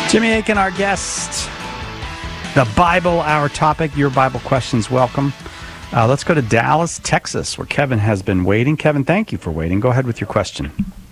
Jimmy Akin, our guest. The Bible, our topic. Your Bible questions, welcome. Let's go to Dallas, Texas, where Kevin has been waiting. Kevin, thank you for waiting. Go ahead with your question.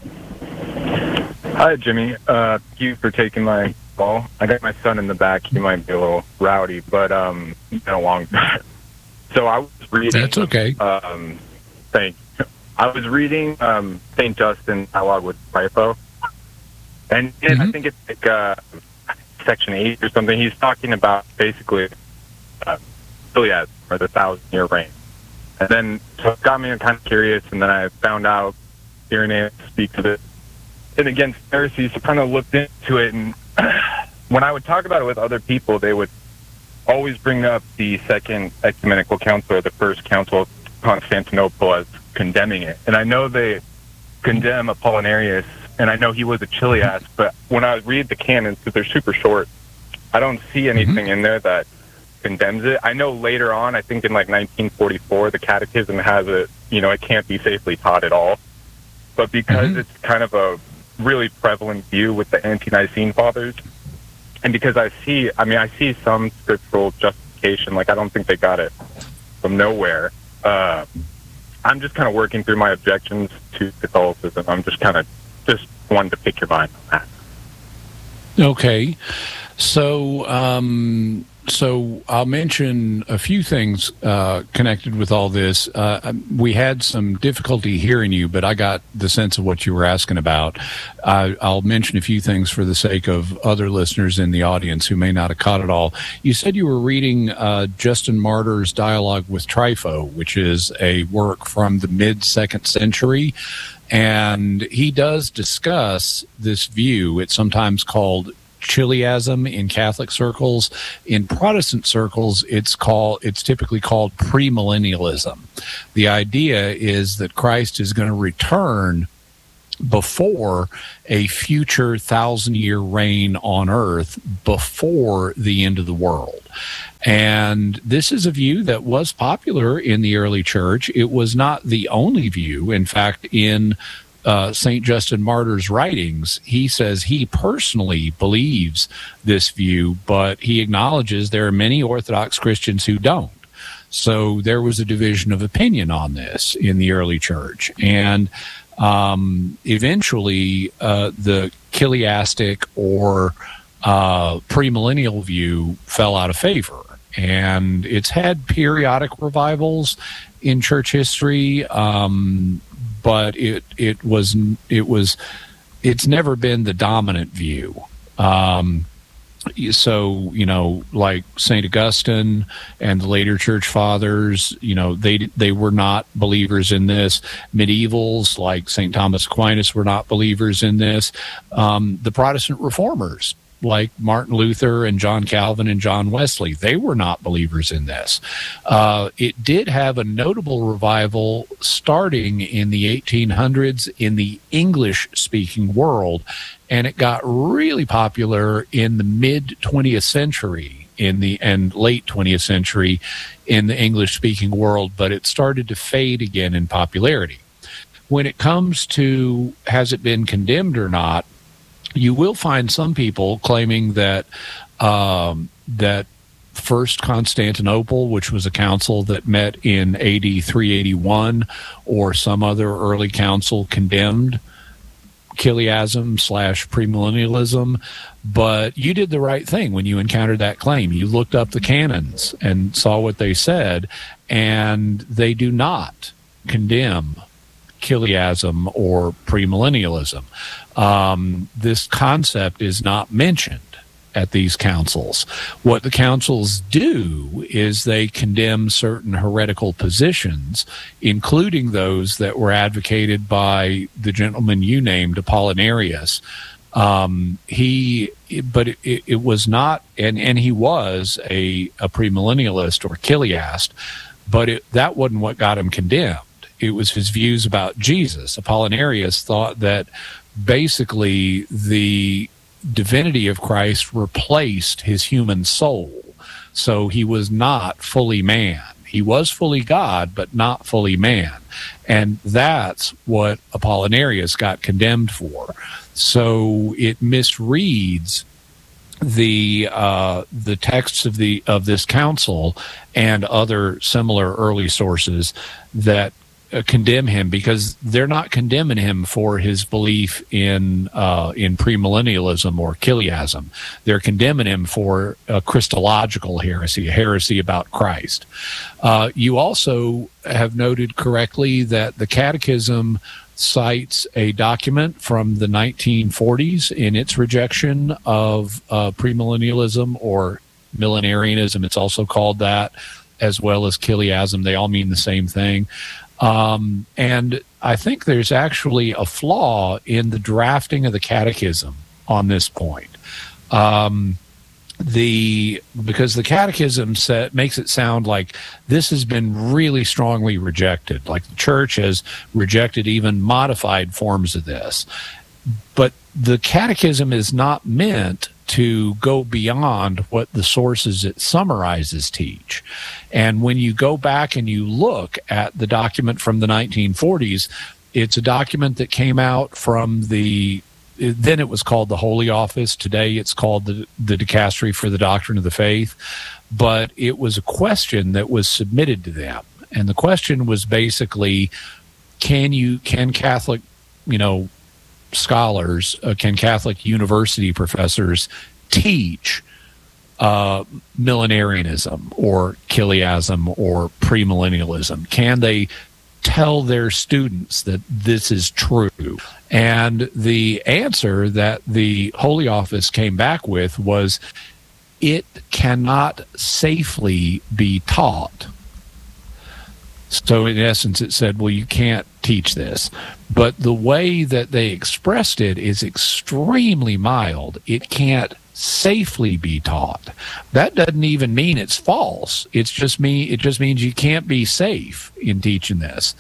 Hi, Jimmy. Thank you for taking my call. I got my son in the back. He might be a little rowdy, but it's been a long time. So I was reading... That's okay. Thank you. I was reading St. Justin Dialogue with Trypho, and I think it's like section 8 or something. He's talking about basically Gilead, or the 1,000-year reign. And then, so it got me kind of curious, and then I found out Irenaeus speaks of it. And against Pharisees, I kind of looked into it, and when I would talk about it with other people, they would always bring up the Second Ecumenical Council, or the First Council of Constantinople, as condemning it. And I know they condemn Apollinarius, and I know he was a Chiliast, but when I read the canons, because they're super short, I don't see anything in there that condemns it. I know later on, I think in like 1944, the Catechism has it, it can't be safely taught at all. But because it's kind of a really prevalent view with the Ante-Nicene Fathers, and because I see some scriptural justification, like I don't think they got it from nowhere. I'm just kind of working through my objections to Catholicism. I'm just wanted to pick your mind on that. Okay. So I'll mention a few things connected with all this. We had some difficulty hearing you, but I got the sense of what you were asking about. I'll mention a few things for the sake of other listeners in the audience who may not have caught it all. You said you were reading Justin Martyr's Dialogue with Trypho, which is a work from the mid-2nd century, and he does discuss this view. It's sometimes called Chiliasm in Catholic circles. In Protestant circles, it's typically called premillennialism. The idea is that Christ is going to return before a future 1,000-year reign on earth, before the end of the world. And this is a view that was popular in the early church. It was not the only view. In fact, in St. Justin Martyr's writings, he says he personally believes this view, but he acknowledges there are many Orthodox Christians who don't. So there was a division of opinion on this in the early church. And eventually, the chiliastic or premillennial view fell out of favor. And it's had periodic revivals in church history, but it's never been the dominant view. So, like St. Augustine and the later church fathers, they were not believers in this. Medievals like St. Thomas Aquinas were not believers in this. The Protestant reformers like Martin Luther and John Calvin and John Wesley, they were not believers in this. It did have a notable revival starting in the 1800s in the English-speaking world, and it got really popular in the mid-20th century and late 20th century in the English-speaking world, but it started to fade again in popularity. When it comes to has it been condemned or not, you will find some people claiming that that First Constantinople, which was a council that met in AD 381, or some other early council, condemned Chiliasm / premillennialism. But you did the right thing when you encountered that claim. You looked up the canons and saw what they said, and they do not condemn Chiliasm or premillennialism. This concept is not mentioned at these councils. What the councils do is they condemn certain heretical positions, including those that were advocated by the gentleman you named, Apollinarius. It was not, and he was a premillennialist or Chiliast, but that wasn't what got him condemned. It was his views about Jesus. Apollinarius thought that basically the divinity of Christ replaced his human soul. So he was not fully man. He was fully God, but not fully man. And that's what Apollinarius got condemned for. So it misreads the texts of this council and other similar early sources that condemn him, because they're not condemning him for his belief in premillennialism or Chiliasm. They're condemning him for a Christological heresy, a heresy about Christ. You also have noted correctly that the Catechism cites a document from the 1940s in its rejection of premillennialism or millenarianism. It's also called that, as well as Chiliasm. They all mean the same thing. And I think there's actually a flaw in the drafting of the Catechism on this point. Because the Catechism makes it sound like this has been really strongly rejected, like the church has rejected even modified forms of this. But the Catechism is not meant to go beyond what the sources it summarizes teach. And when you go back and you look at the document from the 1940s, it's a document that came out from then it was called the Holy Office. Today it's called the Dicastery for the Doctrine of the Faith. But it was a question that was submitted to them. And the question was basically, can Catholic, scholars, can Catholic university professors teach millenarianism or Chiliasm or premillennialism? Can they tell their students that this is true? And the answer that the Holy Office came back with was, it cannot safely be taught. So in essence, it said, well, you can't teach this. But the way that they expressed it is extremely mild. It can't safely be taught. That doesn't even mean it's false. It just means you can't be safe in teaching this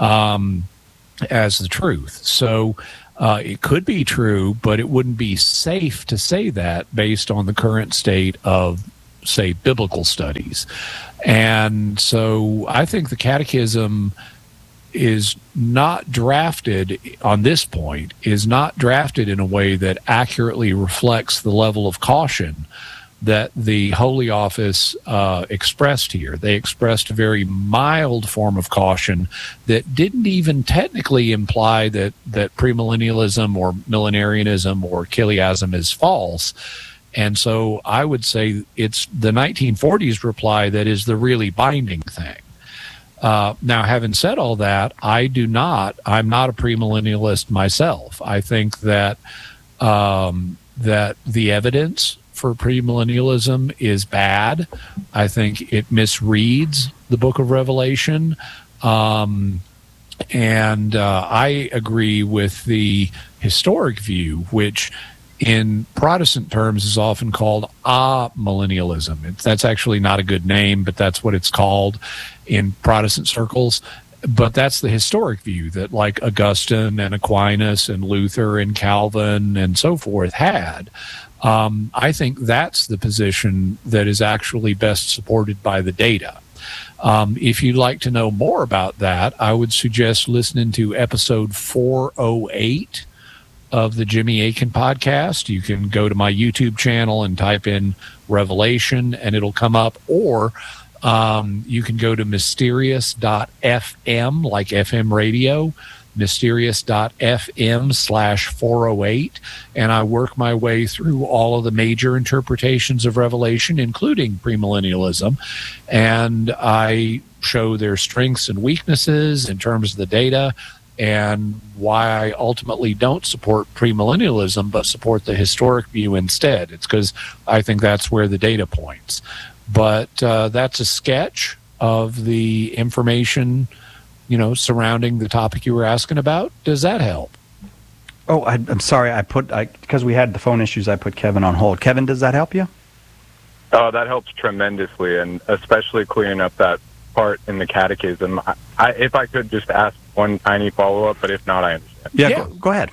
as the truth. So it could be true, but it wouldn't be safe to say that based on the current state of, say, biblical studies. And so I think the Catechism is not drafted on this point, is not drafted in a way that accurately reflects the level of caution that the Holy Office expressed here. They expressed a very mild form of caution that didn't even technically imply that premillennialism or millenarianism or Chiliasm is false. And so I would say it's the 1940s reply that is the really binding thing. Now, having said all that, I'm not a premillennialist myself. I think that that the evidence for premillennialism is bad. I think it misreads the book of Revelation. And I agree with the historic view, which in Protestant terms is often called amillennialism. That's actually not a good name, but that's what it's called in Protestant circles. But that's the historic view that, like, Augustine and Aquinas and Luther and Calvin and so forth had. I think that's the position that is actually best supported by the data. If you'd like to know more about that, I would suggest listening to episode 408 of the Jimmy Akin podcast. You can go to my YouTube channel and type in Revelation and it'll come up, or you can go to mysterious.fm, like FM radio, mysterious.fm/408, and I work my way through all of the major interpretations of Revelation, including premillennialism, and I show their strengths and weaknesses in terms of the data, and why I ultimately don't support premillennialism but support the historic view instead. It's because I think that's where the data points. But that's a sketch of the information, surrounding the topic you were asking about. Does that help? Oh, I'm sorry. Because we had the phone issues, I put Kevin on hold. Kevin, does that help you? Oh, that helps tremendously, and especially clearing up that part in the Catechism. If I could just ask one tiny follow-up, but if not, I understand. Yeah. Go ahead.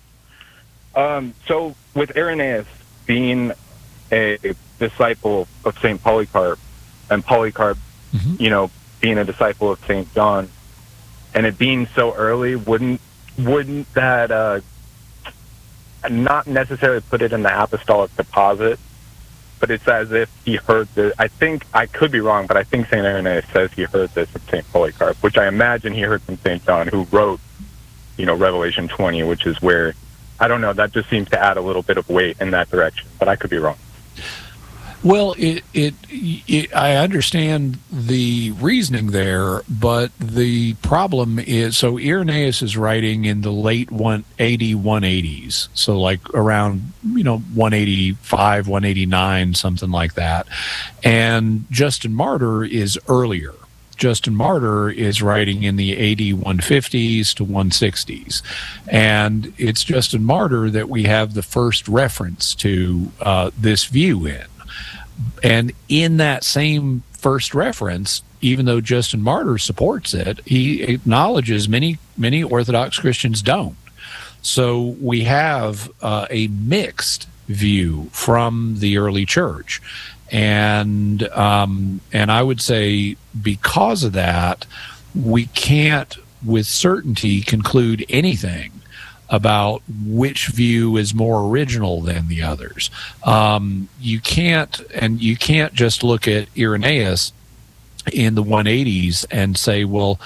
So with Irenaeus being a disciple of St. Polycarp, and Polycarp, being a disciple of St. John, and it being so early, wouldn't that not necessarily put it in the apostolic deposit, but it's as if he heard this. I think, I could be wrong, but I think St. Irenaeus says he heard this from St. Polycarp, which I imagine he heard from St. John, who wrote, Revelation 20, which is where, I don't know, that just seems to add a little bit of weight in that direction, but I could be wrong. Well, I understand the reasoning there, but the problem is, so Irenaeus is writing in the late 180s, so like around 185, 189, something like that, and Justin Martyr is earlier. Justin Martyr is writing in the AD 150s to 160s, and it's Justin Martyr that we have the first reference to this view in. And in that same first reference, even though Justin Martyr supports it, he acknowledges many Orthodox Christians don't. So we have a mixed view from the early church, and I would say because of that, we can't with certainty conclude anything about which view is more original than the others. You can't just look at Irenaeus in the 180s and say, well,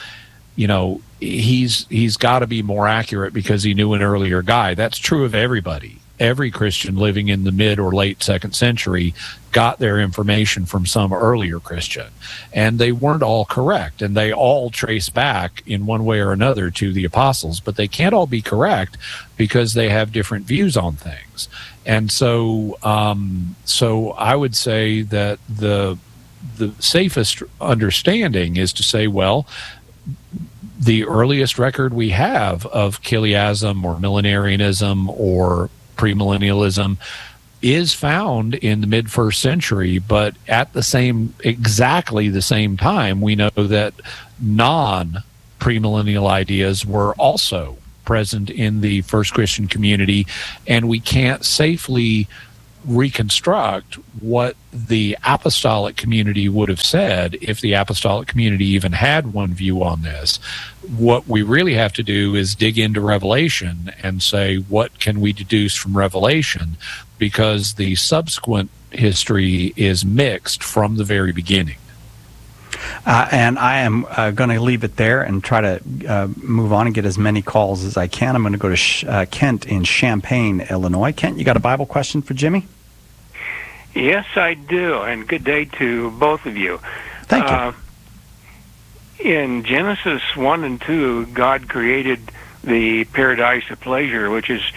he's got to be more accurate because he knew an earlier guy. That's true of everybody. Every Christian living in the mid or late 2nd century got their information from some earlier Christian, and they weren't all correct, and they all trace back in one way or another to the apostles, but they can't all be correct because they have different views on things. And so I would say that the safest understanding is to say, well, the earliest record we have of Chiliasm or millenarianism or premillennialism is found in the mid-1st century, but at exactly the same time, we know that non-premillennial ideas were also present in the first Christian community, and we can't safely reconstruct what the apostolic community would have said if the apostolic community even had one view on this. What we really have to do is dig into Revelation and say, what can we deduce from Revelation? Because the subsequent history is mixed from the very beginning. And I am going to leave it there and try to move on and get as many calls as I can. I'm going to go to Kent in Champaign, Illinois. Kent, you got a Bible question for Jimmy? Yes, I do, and good day to both of you. Thank you. In Genesis 1 and 2, God created the paradise of pleasure, which is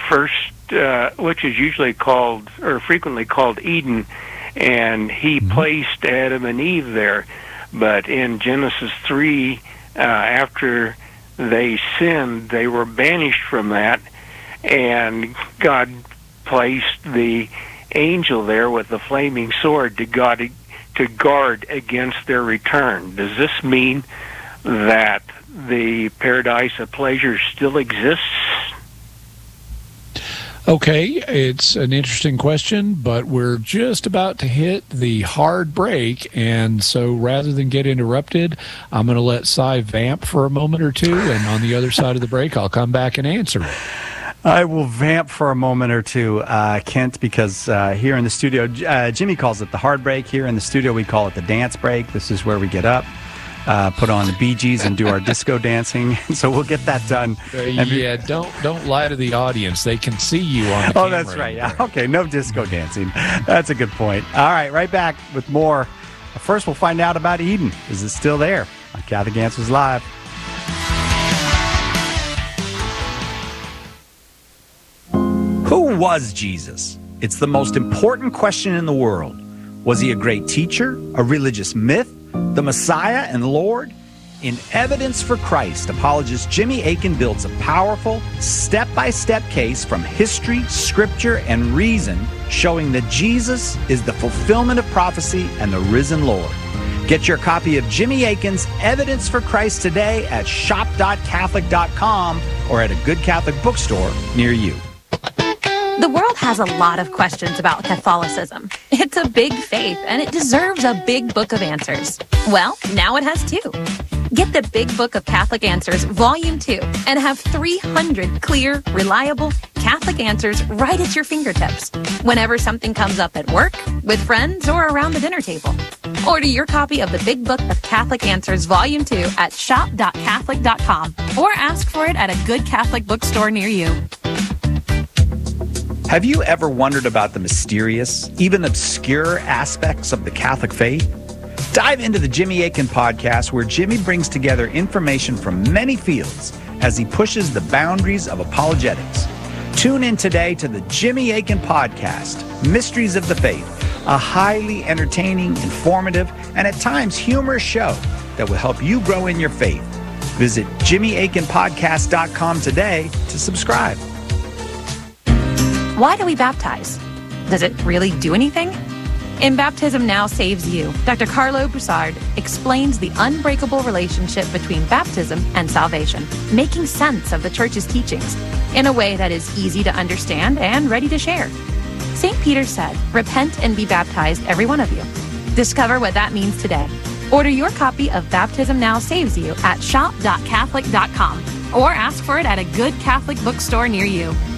usually called, or frequently called, Eden, and He placed Adam and Eve there. But in Genesis 3, after they sinned, they were banished from that, and God placed the angel there with the flaming sword to guard against their return. Does this mean that the paradise of pleasure still exists? Okay, it's an interesting question, but we're just about to hit the hard break, and so rather than get interrupted, I'm going to let Cy vamp for a moment or two, and on the other side of the break, I'll come back and answer it. I will vamp for a moment or two, Kent, because here in the studio, Jimmy calls it the hard break. Here in the studio, we call it the dance break. This is where we get up, put on the Bee Gees, and do our disco dancing. So we'll get that done. Yeah, don't lie to the audience. They can see you on the camera. Oh, that's right. Yeah. Okay, no disco dancing. That's a good point. All right, right back with more. First, we'll find out about Eden. Is it still there? On Catholic Answers Live. Who was Jesus? It's the most important question in the world. Was he a great teacher, a religious myth, the Messiah and Lord? In Evidence for Christ, apologist Jimmy Akin builds a powerful, step-by-step case from history, scripture, and reason, showing that Jesus is the fulfillment of prophecy and the risen Lord. Get your copy of Jimmy Akin's Evidence for Christ today at shop.catholic.com or at a good Catholic bookstore near you. The world has a lot of questions about Catholicism. It's a big faith, and it deserves a big book of answers. Well, now it has two. Get the Big Book of Catholic Answers, Volume 2, and have 300 clear, reliable, Catholic Catholic answers right at your fingertips whenever something comes up at work, with friends, or around the dinner table. Order your copy of the Big Book of Catholic Answers Volume 2 at shop.catholic.com or ask for it at a good Catholic bookstore near you. Have you ever wondered about the mysterious, even obscure aspects of the Catholic faith? Dive into the Jimmy Akin Podcast, where Jimmy brings together information from many fields as he pushes the boundaries of apologetics. Tune in today to the Jimmy Akin Podcast, Mysteries of the Faith, a highly entertaining, informative, and at times humorous show that will help you grow in your faith. Visit JimmyAkinPodcast.com today to subscribe. Why do we baptize? Does it really do anything? In Baptism Now Saves You, Dr. Carlo Broussard explains the unbreakable relationship between baptism and salvation, making sense of the Church's teachings in a way that is easy to understand and ready to share. St. Peter said, "Repent and be baptized, every one of you." Discover what that means today. Order your copy of Baptism Now Saves You at shop.catholic.com or ask for it at a good Catholic bookstore near you.